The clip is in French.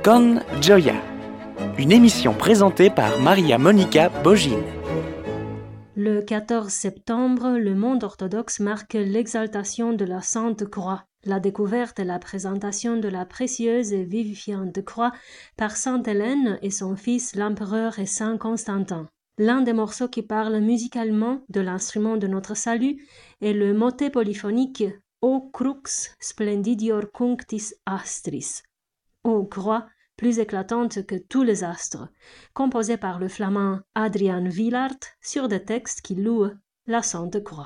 Con Gioia, une émission présentée par Maria Monica Bogine. Le 14 septembre, le monde orthodoxe marque l'exaltation de la Sainte Croix, la découverte et la présentation de la précieuse et vivifiante croix par Sainte Hélène et son fils l'empereur et Saint Constantin. L'un des morceaux qui parle musicalement de l'instrument de notre salut est le motet polyphonique O crux splendidior cunctis astris, ô croix plus éclatante que tous les astres, composé par le flamand Adrian Wielaert sur des textes qui louent la Sainte Croix.